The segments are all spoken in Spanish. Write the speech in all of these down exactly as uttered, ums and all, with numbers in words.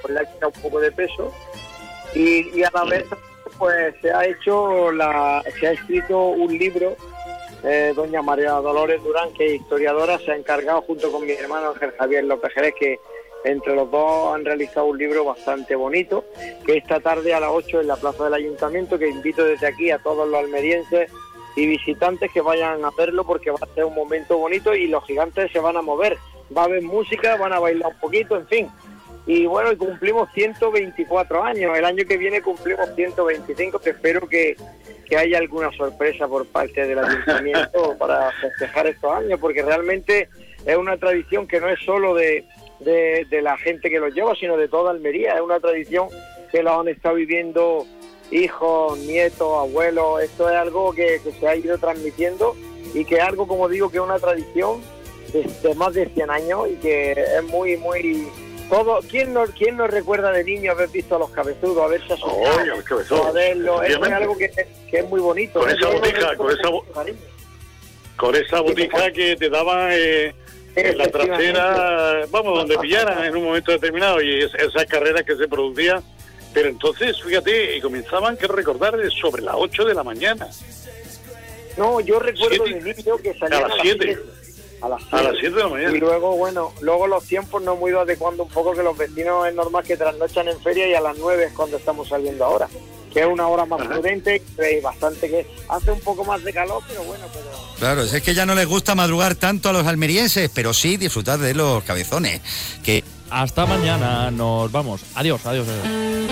pues le ha quitado un poco de peso y, y a la vez pues se ha hecho la, se ha escrito un libro. Eh, doña María Dolores Durán, que es historiadora, se ha encargado junto con mi hermano Ángel Javier López Jerez, que entre los dos han realizado un libro bastante bonito, que esta tarde a las ocho en la plaza del Ayuntamiento, que invito desde aquí a todos los almerienses y visitantes que vayan a verlo, porque va a ser un momento bonito y los gigantes se van a mover, va a haber música, van a bailar un poquito, en fin. Y bueno, y cumplimos ciento veinticuatro años, el año que viene cumplimos ciento veinticinco, que espero que, que haya alguna sorpresa por parte del Ayuntamiento para festejar estos años, porque realmente es una tradición que no es solo de, de, de la gente que los lleva, sino de toda Almería, es una tradición que la han estado viviendo hijos, nietos, abuelos, esto es algo que, que se ha ido transmitiendo y que es algo, como digo, que es una tradición de, de más de cien años y que es muy, muy... Todo, ¿quién no, quién no recuerda de niño haber visto a los cabezudos, haberse asustado, oh, a verlo? Es algo que, que es muy bonito. Con ¿eh? esa botica, con esa, con esa botica que te daban eh, en la trasera, vamos, donde pillaran en un momento determinado, y es, esas carreras que se producían. Pero entonces, fíjate, comenzaban, que recordar, sobre las ocho de la mañana. No, yo recuerdo siete, de niño que salían a las siete. A las siete de la mañana. Y luego, bueno, luego los tiempos nos hemos ido adecuando un poco, que los vecinos es normal que trasnochan en feria y a las nueve es cuando estamos saliendo ahora, que es una hora más Ajá. prudente y bastante, que hace un poco más de calor, pero bueno, pero... Claro, es que ya no les gusta madrugar tanto a los almerienses, pero sí disfrutar de los cabezones. Que hasta mañana, nos vamos. Adiós, adiós, adiós.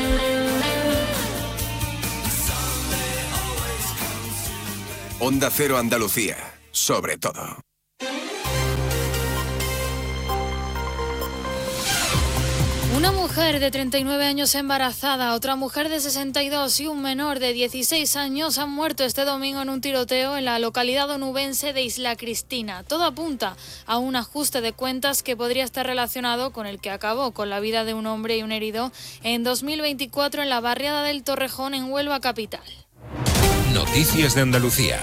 Onda Cero Andalucía, sobre todo. Una mujer de treinta y nueve años embarazada, otra mujer de sesenta y dos y un menor de dieciséis años han muerto este domingo en un tiroteo en la localidad onubense de Isla Cristina. Todo apunta a un ajuste de cuentas que podría estar relacionado con el que acabó con la vida de un hombre y un herido en dos mil veinticuatro en la barriada del Torrejón, en Huelva capital. Noticias de Andalucía.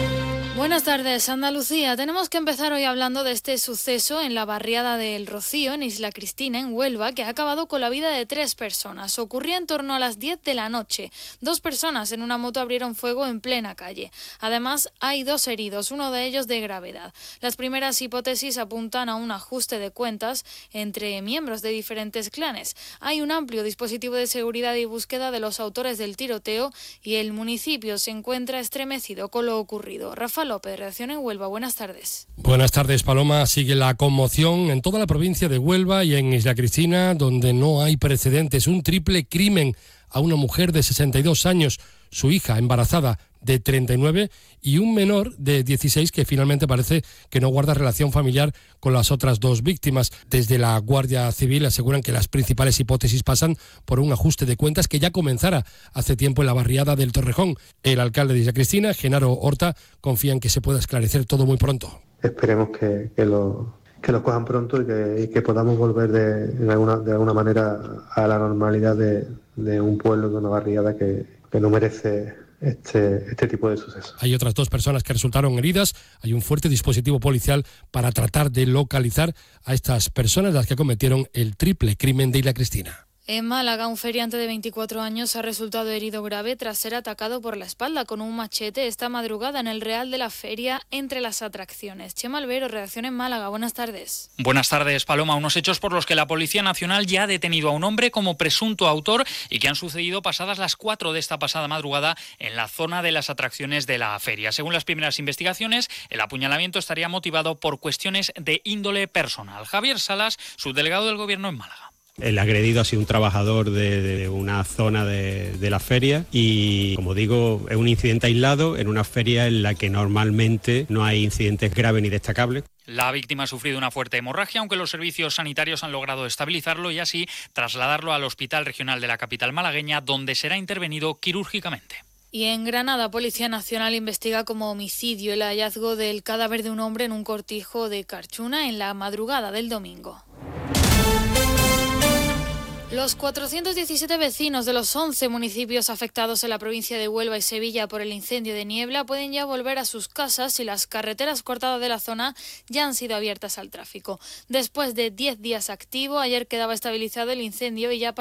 Buenas tardes, Andalucía. Tenemos que empezar hoy hablando de este suceso en la barriada del Rocío, en Isla Cristina, en Huelva, que ha acabado con la vida de tres personas. Ocurría en torno a las diez de la noche. Dos personas en una moto abrieron fuego en plena calle. Además, hay dos heridos, uno de ellos de gravedad. Las primeras hipótesis apuntan a un ajuste de cuentas entre miembros de diferentes clanes. Hay un amplio dispositivo de seguridad y búsqueda de los autores del tiroteo y el municipio se encuentra estremecido con lo ocurrido. Rafa López, Redacción en Huelva, buenas tardes. Buenas tardes, Paloma. Sigue la conmoción en toda la provincia de Huelva y en Isla Cristina, donde no hay precedentes. Un triple crimen a una mujer de sesenta y dos años, su hija embarazada de treinta y nueve y un menor de dieciséis que finalmente parece que no guarda relación familiar con las otras dos víctimas. Desde la Guardia Civil aseguran que las principales hipótesis pasan por un ajuste de cuentas que ya comenzara hace tiempo en la barriada del Torrejón. El alcalde de Isla Cristina, Genaro Horta, confía en que se pueda esclarecer todo muy pronto. Esperemos que, que lo... que lo cojan pronto y que, y que podamos volver de, de, alguna, de alguna manera a la normalidad de, de un pueblo, de una barriada que, que no merece este, este tipo de sucesos. Hay otras dos personas que resultaron heridas. Hay un fuerte dispositivo policial para tratar de localizar a estas personas, las que cometieron el triple crimen de Isla Cristina. En Málaga, un feriante de veinticuatro años ha resultado herido grave tras ser atacado por la espalda con un machete esta madrugada en el Real de la Feria, entre las atracciones. Chema Albero, Redacción en Málaga, buenas tardes. Buenas tardes, Paloma. Unos hechos por los que la Policía Nacional ya ha detenido a un hombre como presunto autor y que han sucedido pasadas las cuatro de esta pasada madrugada en la zona de las atracciones de la feria. Según las primeras investigaciones, el apuñalamiento estaría motivado por cuestiones de índole personal. Javier Salas, subdelegado del Gobierno en Málaga. El agredido ha sido un trabajador de, de una zona de, de la feria y, como digo, es un incidente aislado en una feria en la que normalmente no hay incidentes graves ni destacables. La víctima ha sufrido una fuerte hemorragia, aunque los servicios sanitarios han logrado estabilizarlo y así trasladarlo al Hospital Regional de la capital malagueña, donde será intervenido quirúrgicamente. Y en Granada, Policía Nacional investiga como homicidio el hallazgo del cadáver de un hombre en un cortijo de Carchuna en la madrugada del domingo. Los cuatrocientos diecisiete vecinos de los once municipios afectados en la provincia de Huelva y Sevilla por el incendio de Niebla pueden ya volver a sus casas y las carreteras cortadas de la zona ya han sido abiertas al tráfico. Después de diez días activo, ayer quedaba estabilizado el incendio y ya